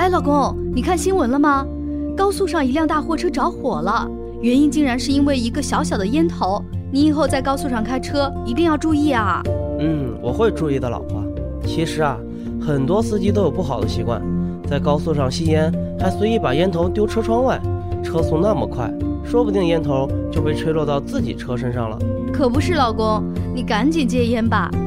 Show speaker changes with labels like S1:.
S1: 哎，老公，你看新闻了吗？高速上一辆大货车着火了，原因竟然是因为一个小小的烟头。你以后在高速上开车一定要注意啊。
S2: 我会注意的，老婆。其实啊，很多司机都有不好的习惯，在高速上吸烟，还随意把烟头丢车窗外。车速那么快，说不定烟头就被吹落到自己车身上了。
S1: 可不是，老公，你赶紧戒烟吧，